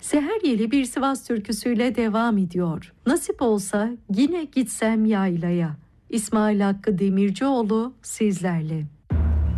Seher Yeli bir Sivas türküsüyle devam ediyor. Nasip olsa yine gitsem yaylaya. İsmail Hakkı Demircioğlu sizlerle.